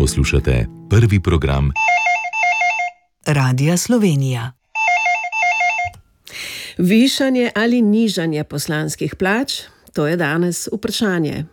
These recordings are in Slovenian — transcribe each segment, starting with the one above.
Poslušate prvi program Radia Slovenija. Višanje ali nižanje poslanskih plač? To je danes vprašanje.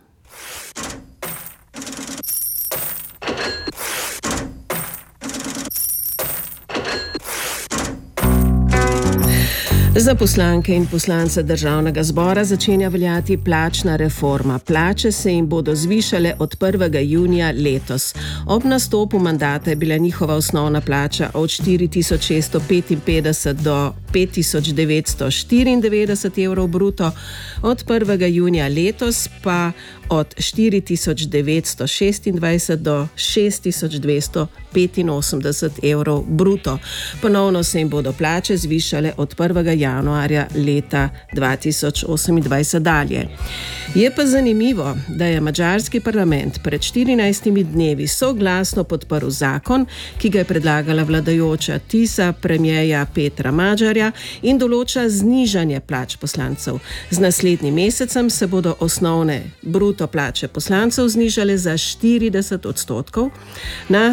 Za poslanke in poslance Državnega zbora začenja veljati plačna reforma. Plače se jim bodo zvišale od 1. junija letos. Ob nastopu mandata je bila njihova osnovna plača od 4.655 do 5.994 evrov bruto, od 1. junija letos pa od 4.926 do 6.285 evrov bruto. Ponovno se jim bodo plače zvišale od 1. januarja leta 2028 dalje. Je pa zanimivo, da je madžarski parlament pred 14 dnevi soglasno podprl zakon, ki ga je predlagala vladajoča Tisa premierja Petra Magyarja in določa znižanje plač poslancev. Z naslednjim mesecem se bodo osnovne bruto plače poslancev znižale za 40% na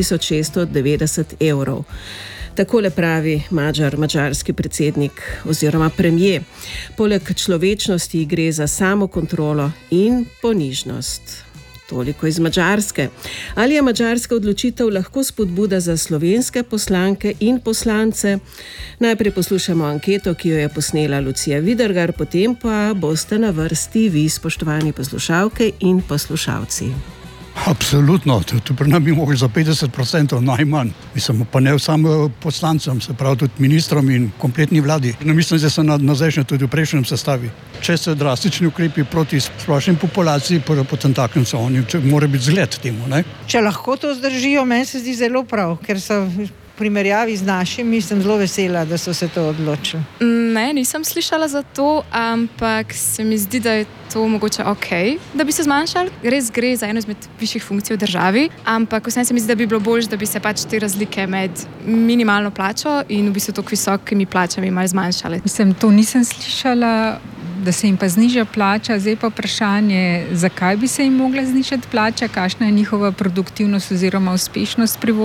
3.690 evrov. Takole pravi madžarski predsednik oziroma premier. Poleg človečnosti gre za samokontrolo in ponižnost. Toliko iz Madžarske. Ali je madžarska odločitev lahko spodbuda za slovenske poslanke in poslance? Najprej poslušamo anketo, ki jo je posnela Lucija Vidergar, potem pa boste na vrsti vi, spoštovani poslušalke in poslušalci. Absolutno, to pri nas bi mogli za 50% najmanj. Mislim, pa ne samo poslancem, se pravi tudi ministrom in kompletni vladi. Mislim, da so nazajšnje tudi v prejšnjem sestavi. Če so drastični ukrepi proti splošni populaciji, potem takem so oni, mora biti zgled temu, ne? Če lahko to zdržijo, meni se zdi zelo prav, ker so v primerjavi z našimi, sem zelo vesela, da so se to odločili. Ne, nisem slišala za to, ampak se mi zdi, da je to mogoče da bi se zmanjšali. Res gre za eno izmed višjih funkcij v državi, ampak vsem se mi zdi, da bi bilo bolj, da bi se pač te razlike med minimalno plačo in v bistvu tako visokimi plačami malo zmanjšale. Mislim, to nisem slišala, da se jim pa zniža plača. Zdaj pa vprašanje, zakaj bi se jim mogla znižati plača, kakšna je njihova produktivnost oziroma uspešnost pri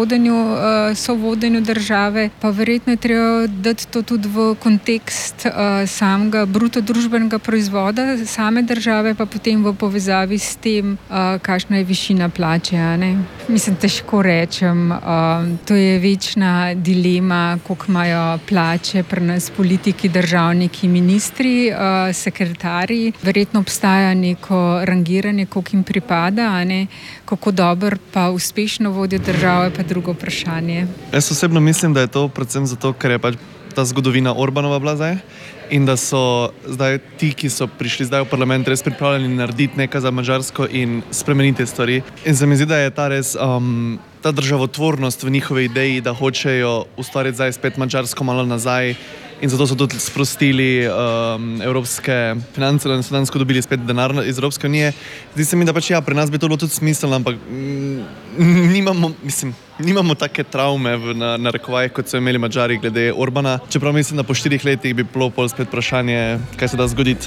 sovodenju države. Pa verjetno je treba dati to tudi v kontekst samega bruto družbenega proizvoda same države, pa potem v povezavi s tem, kakšna je višina plače. Ne? Mislim, težko rečem. To je večna dilema, koliko imajo plače pri nas politiki, državniki, ministri, sekretarji. Verjetno obstaja neko rangiranje, koliko jim pripada, ne? Kako dobro pa uspešno vodijo državo, pa drugo vprašanje. Jaz osebno mislim, da je to predvsem zato, ker je pač ta zgodovina Orbanova bila zdaj in da so zdaj ti, ki so prišli zdaj v parlament, res pripravljeni narediti nekaj za Madžarsko in spremeniti stvari. In se mi zdi, da je ta res ta državotvornost v njihovi ideji, da hočejo ustvariti zdaj spet Madžarsko malo nazaj. In zato so tudi sprostili evropske finance, da so dansko dobili spet denar iz Evropske unije. Zdi se mi, da pač pri nas bi to bilo tudi smiselno, ampak nimamo take travme na narekovajih, kot so imeli Madžari glede Orbana. Čeprav mislim, da po 4 letih bi bilo pol spet vprašanje, kaj se da zgoditi.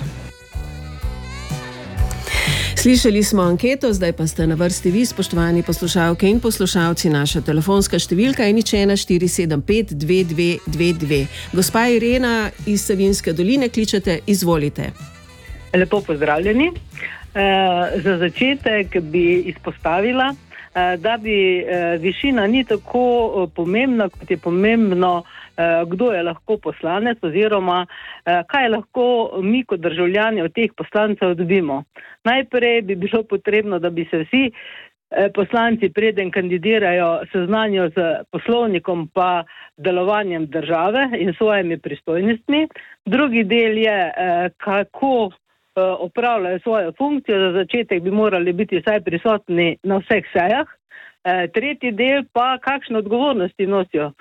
Slišali smo anketo, zdaj pa ste na vrsti vi, spoštovani poslušalke in poslušalci. Naša telefonska številka je 0475 2222. Gospa Irena iz Savinjske doline, kličete, izvolite. Lepo pozdravljeni. Za začetek bi izpostavila, da bi višina ni tako pomembna, kot je pomembno, kdo je lahko poslanec oziroma kaj lahko mi kot državljani od teh poslancev dobimo. Najprej bi bilo potrebno, da bi se vsi poslanci, preden kandidirajo, seznanijo z poslovnikom pa delovanjem države in svojimi pristojnostmi. Drugi del je, kako opravljajo svojo funkcijo. Za začetek bi morali biti vsaj prisotni na vseh sejah. Tretji del pa, kakšne odgovornosti nosijo.